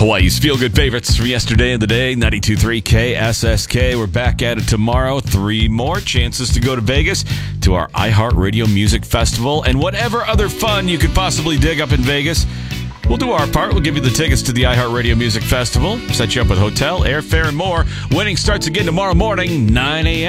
Hawaii's feel-good favorites from yesterday and the day, 92.3 KSSK. We're back at it tomorrow. 3 more chances to go to Vegas to our iHeartRadio Music Festival and whatever other fun you could possibly dig up in Vegas. We'll do our part. We'll give you the tickets to the iHeartRadio Music Festival, set you up with hotel, airfare, and more. Winning starts again tomorrow morning, 9 a.m.